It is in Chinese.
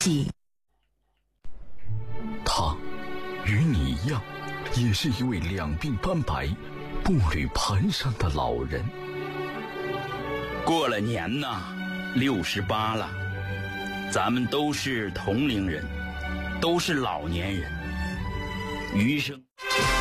己。 他与你一样，也是一位两鬓斑白、步履蹒跚的老人。 过了年呐，68了，咱们都是同龄人，都是老年人，余生。